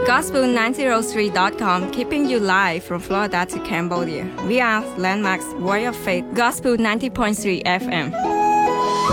Gospel903.com, keeping you live from Florida to Cambodia. We are Landmark's Voice of Faith, Gospel 90.3 FM.